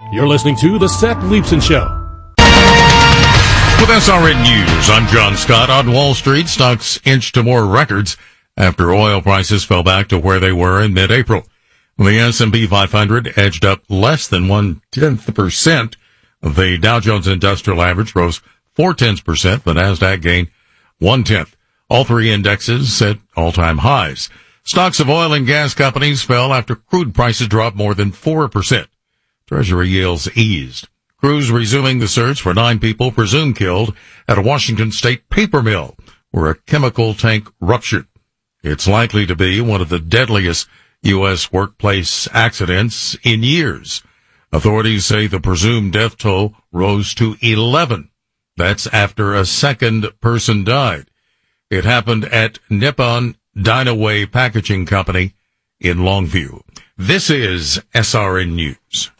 You're listening to The Seth Leibsohn Show. With SRN News, I'm John Scott. On Wall Street, stocks inched to more records after oil prices fell back to where they were in mid-April. The S&P 500 edged up less than 0.1%. The Dow Jones Industrial Average rose 0.4%. The Nasdaq gained 0.1%. All three indexes set all-time highs. Stocks of oil and gas companies fell after crude prices dropped more than 4%. Treasury yields eased. Crews resuming the search for 9 people presumed killed at a Washington state paper mill where a chemical tank ruptured. It's likely to be one of the deadliest U.S. workplace accidents in years. Authorities say the presumed death toll rose to 11. That's after a second person died. It happened at Nippon Dynaway Packaging Company in Longview. This is SRN News.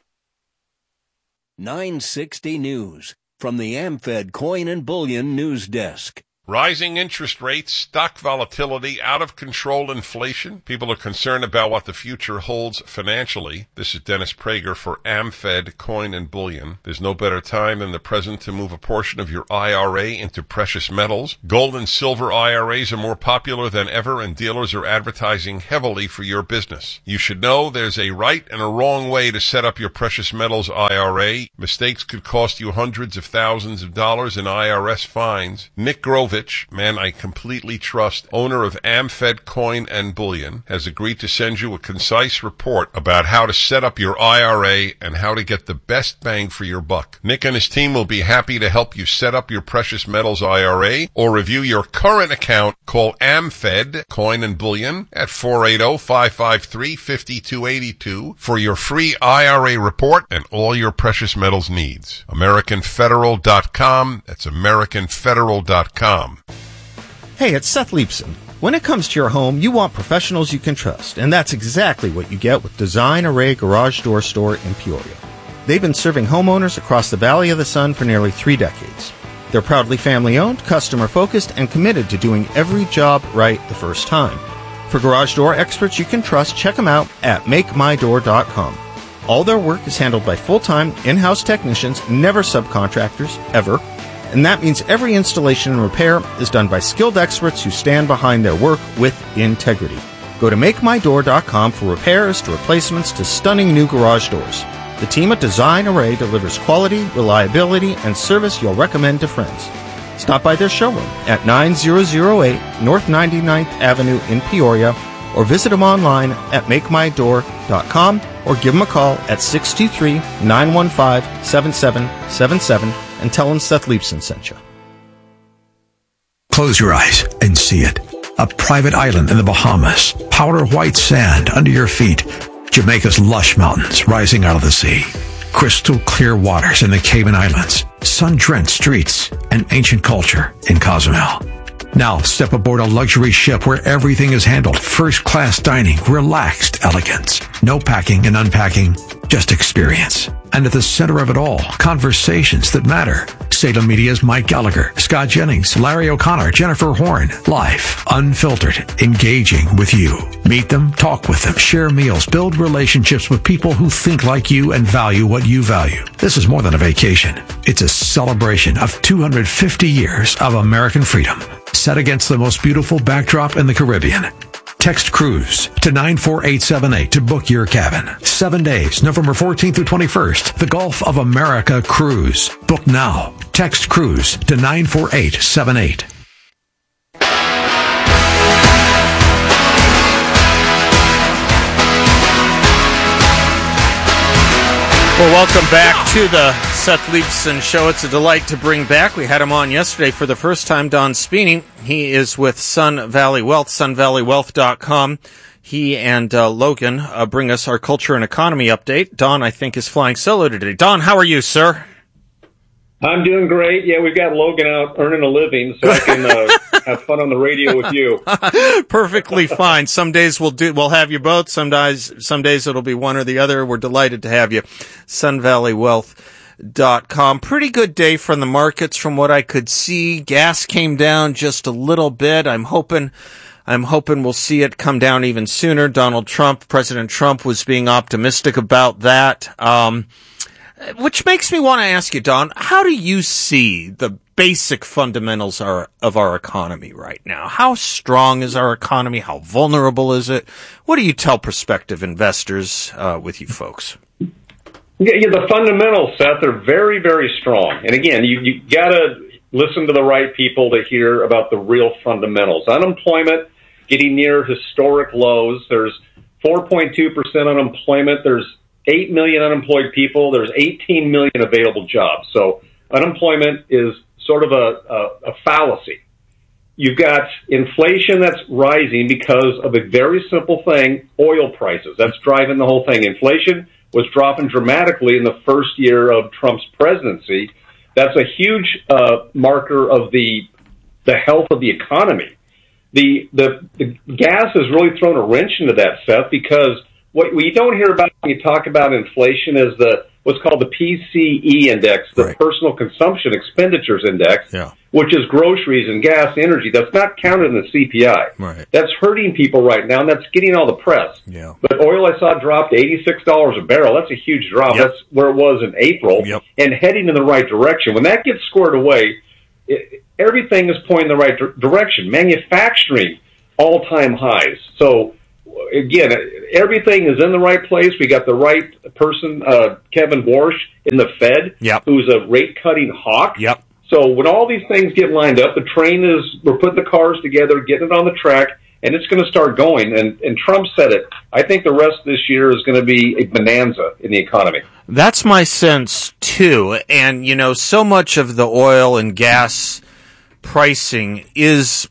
960 News from the AmFed Coin and Bullion News Desk. Rising interest rates, stock volatility, out-of-control inflation. People are concerned about what the future holds financially. This is Dennis Prager for AmFed Coin and Bullion. There's no better time than the present to move a portion of your IRA into precious metals. Gold and silver IRAs are more popular than ever, and dealers are advertising heavily for your business. You should know there's a right and a wrong way to set up your precious metals IRA. Mistakes could cost you hundreds of thousands of dollars in IRS fines. Nick Grovich, man I completely trust, owner of AmFed Coin and Bullion, has agreed to send you a concise report about how to set up your IRA and how to get the best bang for your buck. Nick and his team will be happy to help you set up your precious metals IRA or review your current account. Call AmFed Coin and Bullion at 480-553-5282 for your free IRA report and all your precious metals needs. AmericanFederal.com. That's AmericanFederal.com. Hey, it's Seth Leibsohn. When it comes to your home, you want professionals you can trust, and that's exactly what you get with Design Array Garage Door Store in Peoria. They've been serving homeowners across the Valley of the Sun for nearly 3 decades. They're proudly family-owned, customer-focused, and committed to doing every job right the first time. For garage door experts you can trust, check them out at MakeMyDoor.com. All their work is handled by full-time, in-house technicians, never subcontractors, ever. And that means every installation and repair is done by skilled experts who stand behind their work with integrity. Go to MakeMyDoor.com for repairs to replacements to stunning new garage doors. The team at Design Array delivers quality, reliability, and service you'll recommend to friends. Stop by their showroom at 9008 North 99th Avenue in Peoria, or visit them online at MakeMyDoor.com, or give them a call at 623-915-7777 and tell them Seth Leibsohn sent you. Close your eyes and see it. A private island in the Bahamas. Powder white sand under your feet. Jamaica's lush mountains rising out of the sea. Crystal clear waters in the Cayman Islands. Sun-drenched streets and ancient culture in Cozumel. Now step aboard a luxury ship where everything is handled. First-class dining, relaxed elegance. No packing and unpacking, just experience. And at the center of it all, conversations that matter. Salem Media's Mike Gallagher, Scott Jennings, Larry O'Connor, Jennifer Horn. Live, unfiltered, engaging with you. Meet them, talk with them, share meals, build relationships with people who think like you and value what you value. This is more than a vacation. It's a celebration of 250 years of American freedom, set against the most beautiful backdrop in the Caribbean. Text cruise to 94878 to book your cabin. 7 days, November 14th through 21st. The Gulf of America Cruise. Book now. Text cruise to 94878. Well, welcome back to the Seth Leibsohn Show. It's a delight to bring back. We had him on yesterday for the first time, Don Spini. He is with Sun Valley Wealth, sunvalleywealth.com. He and Logan bring us our culture and economy update. Don, I think, is flying solo today. Don, how are you, sir? I'm doing great. Yeah, we've got Logan out earning a living, so I can have fun on the radio with you. Perfectly fine. Some days we'll have you both. Some days it'll be one or the other. We're delighted to have you. SunValleyWealth.com. Pretty good day from the markets from what I could see. Gas came down just a little bit. I'm hoping we'll see it come down even sooner. President Trump was being optimistic about that. Which makes me want to ask you, Don, how do you see the basic fundamentals of our economy right now? How strong is our economy? How vulnerable is it? What do you tell prospective investors with you folks? Yeah, the fundamentals, Seth, are very, very strong. And again, you got to listen to the right people to hear about the real fundamentals. Unemployment getting near historic lows. There's 4.2% unemployment. There's 8 million unemployed people. There's 18 million available jobs. So unemployment is sort of a fallacy. You've got inflation that's rising because of a very simple thing, oil prices. That's driving the whole thing. Inflation was dropping dramatically in the first year of Trump's presidency. That's a huge marker of the health of the economy. The gas has really thrown a wrench into that, Seth, because what we don't hear about when you talk about inflation is what's called the PCE index, the right. Personal Consumption Expenditures Index, yeah. which is groceries and gas, energy. That's not counted in the CPI. Right. That's hurting people right now, and that's getting all the press. Yeah. But oil I saw dropped to $86 a barrel. That's a huge drop. Yep. That's where it was in April, yep. and heading in the right direction. When that gets squared away, everything is pointing in the right direction. Manufacturing, all-time highs. So, again, everything is in the right place. We got the right person, Kevin Warsh, in the Fed, yep. who's a rate-cutting hawk. Yep. So when all these things get lined up, we're putting the cars together, getting it on the track, and it's going to start going. And Trump said it. I think the rest of this year is going to be a bonanza in the economy. That's my sense, too. And, so much of the oil and gas pricing is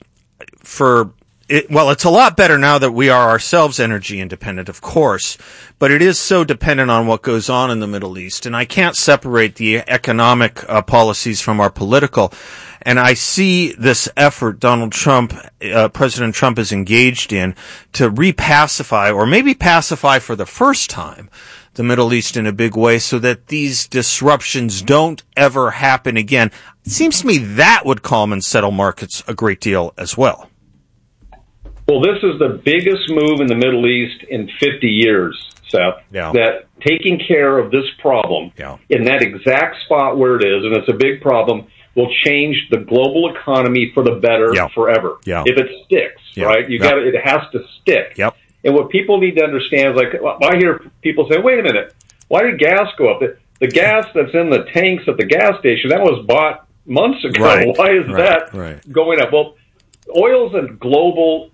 it's a lot better now that we are ourselves energy independent, of course, but it is so dependent on what goes on in the Middle East. And I can't separate the economic policies from our political. And I see this effort President Trump is engaged in to repacify, or maybe pacify for the first time, the Middle East in a big way so that these disruptions don't ever happen again. It seems to me that would calm and settle markets a great deal as well. Well, this is the biggest move in the Middle East in 50 years, Seth, yeah. that taking care of this problem yeah. in that exact spot where it is, and it's a big problem, will change the global economy for the better yeah. forever. Yeah. If it sticks, yeah. right? It has to stick. Yep. And what people need to understand is, I hear people say, wait a minute, why did gas go up? The gas that's in the tanks at the gas station, that was bought months ago. Right. Why is that going up? Well, oil's a global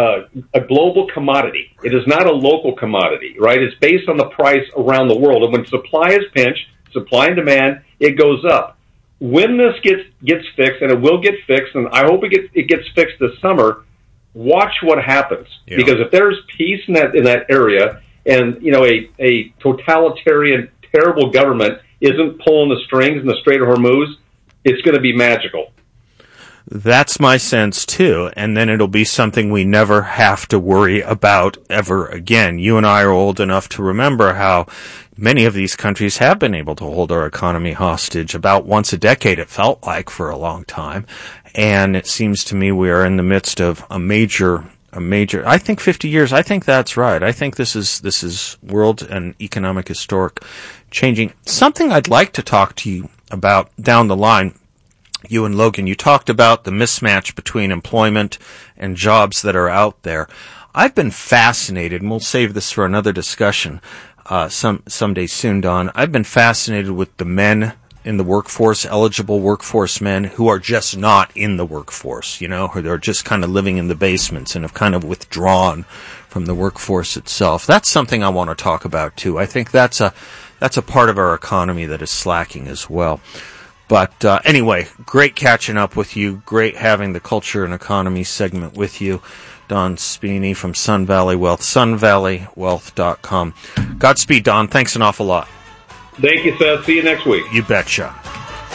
commodity. It is not a local commodity, right? It's based on the price around the world. And when supply is pinched, supply and demand, it goes up. When this gets fixed, and it will get fixed, and I hope it gets fixed this summer, watch what happens. Yeah. Because if there's peace in that area, and a totalitarian, terrible government isn't pulling the strings in the Strait of Hormuz, it's going to be magical. That's my sense, too. And then it'll be something we never have to worry about ever again. You and I are old enough to remember how many of these countries have been able to hold our economy hostage about once a decade, it felt like, for a long time. And it seems to me we are in the midst of a major, I think 50 years, I think that's right. I think this is world and economic historic changing. Something I'd like to talk to you about down the line. You and Logan, you talked about the mismatch between employment and jobs that are out there. I've been fascinated, and we'll save this for another discussion someday soon, Don. I've been fascinated with the men in the workforce, eligible workforce men who are just not in the workforce, who are just kind of living in the basements and have kind of withdrawn from the workforce itself. That's something I want to talk about, too. I think that's a part of our economy that is slacking as well. But anyway, great catching up with you. Great having the Culture and Economy segment with you. Don Spini from Sun Valley Wealth, sunvalleywealth.com. Godspeed, Don. Thanks an awful lot. Thank you, Seth. See you next week. You betcha.